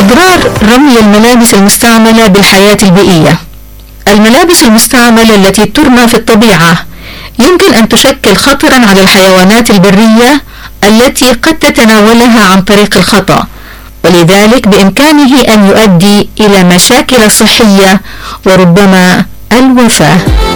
أضرار رمي الملابس المستعملة بالحياة البيئية. الملابس المستعملة التي ترمى في الطبيعة يمكن أن تشكل خطرا على الحيوانات البرية التي قد تتناولها عن طريق الخطأ، ولذلك بإمكانه أن يؤدي إلى مشاكل صحية وربما الوفاة.